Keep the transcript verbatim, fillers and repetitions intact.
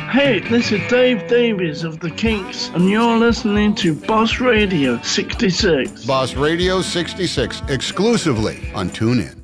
Hey, this is Dave Davies of The Kinks, and you're listening to Boss Radio sixty-six. Boss Radio sixty-six, exclusively on TuneIn.